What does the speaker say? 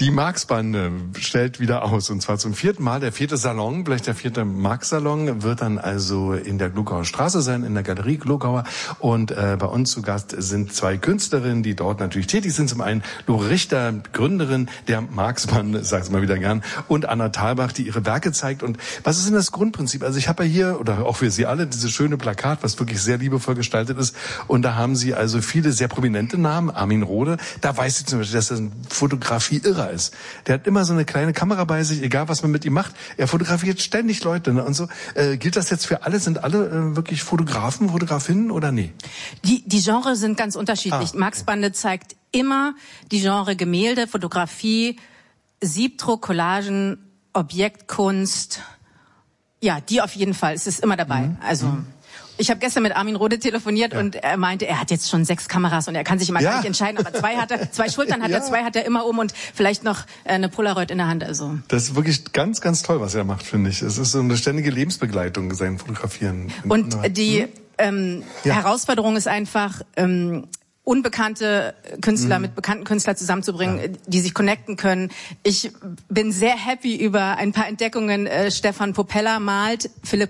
Die Marx-Bande stellt wieder aus, und zwar zum 4. Mal. Der 4. Salon, vielleicht der 4. Marx-Salon, wird dann also in der Glogauer Straße sein, in der Galerie Glogauer. Und bei uns zu Gast sind 2 Künstlerinnen, die dort natürlich tätig sind. Zum einen Lore Richter, Gründerin der Marx-Bande, sag's mal wieder gern, und Anna Thalbach, die ihre Werke zeigt. Und was ist denn das Grundprinzip? Also ich habe ja hier, oder auch für Sie alle, dieses schöne Plakat, was wirklich sehr liebevoll gestaltet ist. Und da haben Sie also viele sehr prominente Namen. Armin Rohde, da weiß ich zum Beispiel, dass er ein Fotografie-Irrer ist. Der hat immer so eine kleine Kamera bei sich, egal was man mit ihm macht. Er fotografiert ständig Leute, ne? Und so. Gilt das jetzt für alle? Sind alle wirklich Fotografen, Fotografinnen oder nee? Die Genres sind ganz unterschiedlich. Marx-Bande zeigt immer die Genre Gemälde, Fotografie, Siebdruck, Collagen, Objektkunst. Ja, die auf jeden Fall. Es ist immer dabei. Also ich habe gestern mit Armin Rohde telefoniert und er meinte, er hat jetzt schon 6 Kameras und er kann sich immer gar nicht entscheiden, aber 2 hat er, 2 Schultern hat er, 2 hat er immer und vielleicht noch eine Polaroid in der Hand. Also das ist wirklich ganz, ganz toll, was er macht, finde ich. Es ist so eine ständige Lebensbegleitung, sein Fotografieren. Und die Herausforderung ist einfach, unbekannte Künstler mit bekannten Künstlern zusammenzubringen, die sich connecten können. Ich bin sehr happy über ein paar Entdeckungen. Stefan Popella malt, Philipp